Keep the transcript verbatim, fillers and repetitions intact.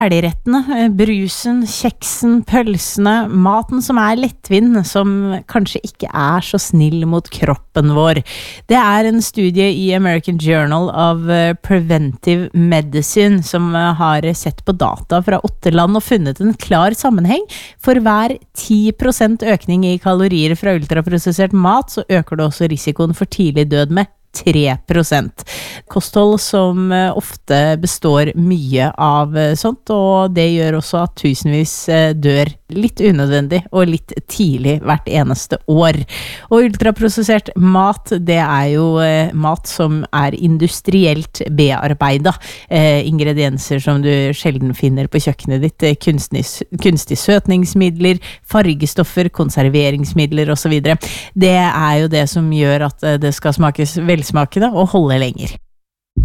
Ferdigrettene, brusen, kjeksen, pølsene, maten som er lettvinn, som kanskje ikke er så snill mot kroppen vår. Det er en studie i American Journal of Preventive Medicine som har sett på data fra åtte land og funnet en klar sammenheng. For hver ti prosent økning i kalorier fra ultraprosessert mat, så øker det også risikoen for tidlig død med tre prosent. Kosthold som ofte består mye av sånt, og det gjør også at tusenvis dør litt unødvendig og litt tidlig hvert eneste år. Og ultraprosessert mat, det er jo mat som er industrielt bearbeidet. Eh, ingredienser som du sjelden finner på kjøkkenet ditt, kunstig, kunstig søtningsmidler, fargestoffer, konserveringsmidler og så videre. Det er jo det som gjør at det skal smakes velsmakende og holde lenger.